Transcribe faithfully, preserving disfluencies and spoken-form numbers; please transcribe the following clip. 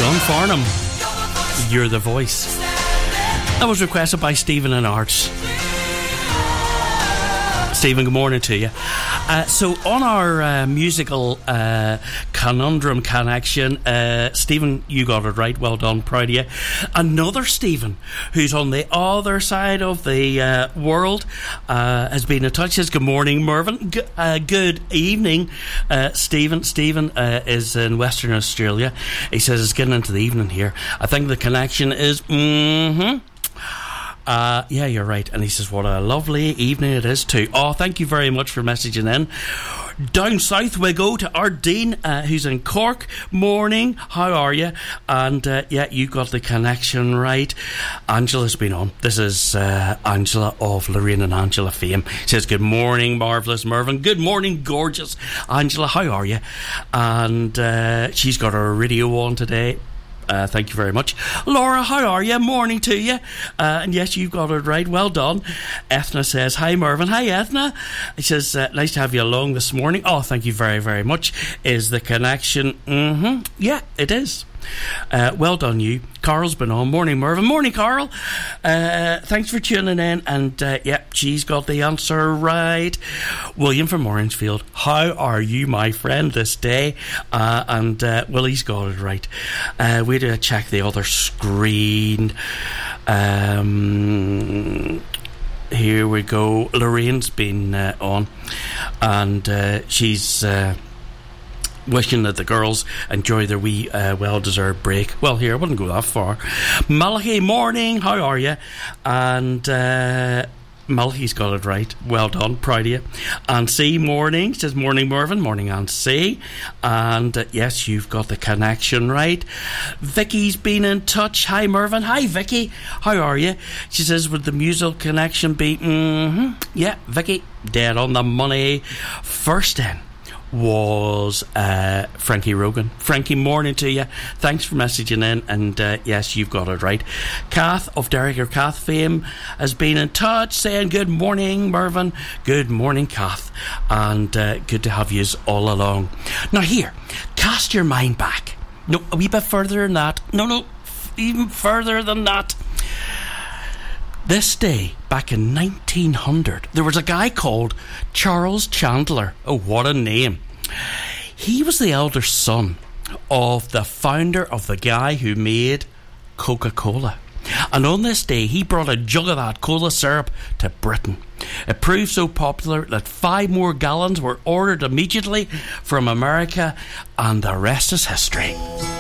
John Farnham, You're the Voice. That was requested by Stephen and Arts. Stephen, good morning to you. Uh, so on our uh, musical uh, conundrum connection, uh, Stephen, you got it right. Well done, proud of you. Another Stephen, who's on the other side of the uh, world, uh, has been in touch. Says, good morning, Mervyn. G- uh, good evening, uh, Stephen. Stephen uh, is in Western Australia. He says it's getting into the evening here. I think the connection is mm-hmm. Uh, yeah, you're right. And he says, what a lovely evening it is too. Oh, thank you very much for messaging in. Down south we go to Ardeen, uh, who's in Cork. Morning, how are you? And uh, yeah, you got the connection right. Angela's been on. This is uh, Angela of Lorraine and Angela fame. Says, good morning, marvellous Mervyn. Good morning, gorgeous Angela, how are you? And uh, she's got her radio on today. Uh, thank you very much. Laura, how are you? Morning to you. Uh, and yes, you've got it right. Well done. Ethna says, hi, Mervyn. Hi, Ethna. She says, uh, nice to have you along this morning. Oh, thank you very, very much. Is the connection? Mm-hmm. Yeah, it is. Uh, well done, you. Carl's been on. Morning, Mervyn. Morning, Carl. Uh, thanks for tuning in. And uh, yeah, she's got the answer right. William from Orangefield, how are you, my friend, this day? Uh, and uh, Willie's got it right. Uh, we had to check the other screen. Um, here we go. Lorraine's been uh, on, and uh, she's. Uh, wishing that the girls enjoy their wee uh, well-deserved break. Well, here, I wouldn't go that far. Malachi, morning, how are you? And uh, Malachi's got it right. Well done, proud of you. And C, morning, says morning, Mervyn. Morning, and C. And uh, yes, you've got the connection right. Vicky's been in touch. Hi, Mervyn. Hi, Vicky. How are you? She says, would the musical connection be? Mm-hmm. Yeah, Vicky, dead on the money. First in was uh, Frankie Rogan. Frankie, morning to you. Thanks for messaging in, and uh, yes, you've got it right. Kath of Derek or Kath fame has been in touch saying good morning, Mervyn. Good morning, Kath, and uh, good to have yous all along. Now here, cast your mind back. No, a wee bit further than that. No, no, f- even further than that. This day, back in nineteen hundred, there was a guy called Charles Chandler. Oh, what a name. He was the elder son of the founder of the guy who made Coca-Cola. And on this day, he brought a jug of that cola syrup to Britain. It proved so popular that five more gallons were ordered immediately from America, and the rest is history.